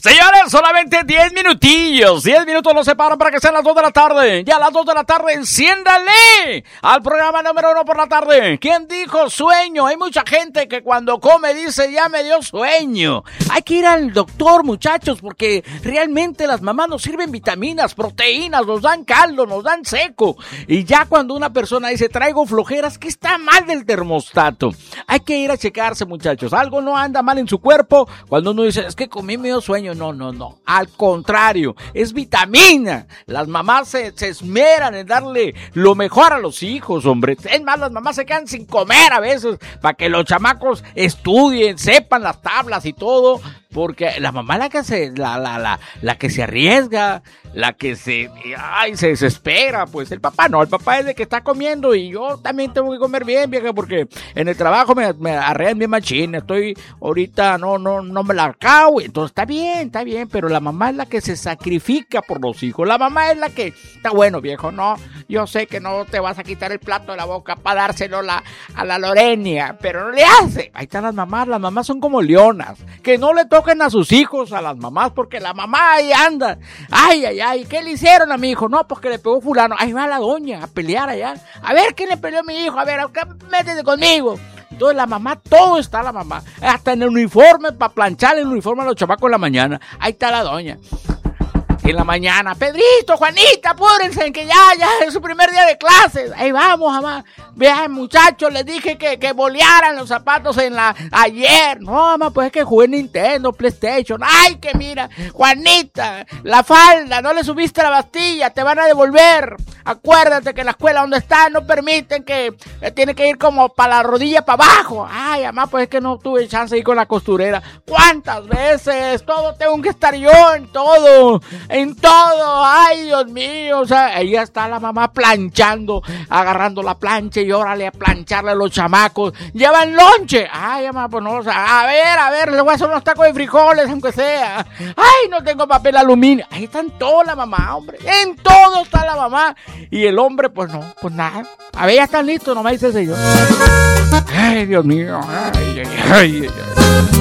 Señores, solamente 10 minutillos. 10 minutos nos separan para que sean las 2 de la tarde. Ya a las 2 de la tarde, enciéndale al programa número 1 por la tarde. ¿Quién dijo sueño? Hay mucha gente que cuando come dice, ya me dio sueño. Hay que ir al doctor, muchachos, porque realmente las mamás nos sirven vitaminas, proteínas, nos dan caldo, nos dan seco. Y ya cuando una persona dice, traigo flojeras, ¿qué está mal del termostato? Hay que ir a checarse, muchachos. Algo no anda mal en su cuerpo cuando uno dice, es que comí medio sueño. No. Al contrario, es vitamina. Las mamás se esmeran en darle lo mejor a los hijos, hombre. Es más, las mamás se quedan sin comer a veces para que los chamacos estudien, sepan las tablas y todo. Porque la mamá la que se arriesga, la que se desespera, pues el papá no, el papá es de que está comiendo y yo también tengo que comer bien, vieja, porque en el trabajo me arrean bien machín, estoy ahorita no me la acabo, entonces está bien, pero la mamá es la que se sacrifica por los hijos, la mamá es la que, está bueno, viejo, no, yo sé que no te vas a quitar el plato de la boca para dárselo a la Lorenia, pero no le hace, ahí están las mamás son como leonas, que no le toquen a sus hijos, a las mamás, porque la mamá ahí anda, ay, ¿qué le hicieron a mi hijo? No, pues que le pegó fulano, ahí va la doña a pelear allá, a ver, ¿quién le peleó a mi hijo? A ver, métete conmigo. Entonces la mamá, todo está la mamá, hasta en el uniforme, para planchar el uniforme a los chamacos en la mañana, ahí está la doña. En la mañana, Pedrito, Juanita, apúrense, que ya es su primer día de clases. Ahí vamos, mamá. Vean, muchachos, les dije que bolearan los zapatos ayer. No, mamá, pues es que jugué Nintendo, PlayStation. Ay, que mira, Juanita, la falda, no le subiste la bastilla, te van a devolver. Acuérdate que en la escuela donde está no permiten que tiene que ir como para la rodilla para abajo. Ay, mamá, pues es que no tuve chance de ir con la costurera. ¿Cuántas veces? Todo tengo que estar yo en todo, ay Dios mío, o sea, ahí está la mamá planchando, agarrando la plancha y órale a plancharle a los chamacos, llevan lonche, ay mamá, pues no, o sea, a ver, le voy a hacer unos tacos de frijoles, aunque sea, ay, no tengo papel aluminio, ahí está en todo la mamá, hombre, en todo está la mamá, y el hombre, pues no, pues nada, a ver, ya están listos, nomás dice el señor, ay Dios mío, ay.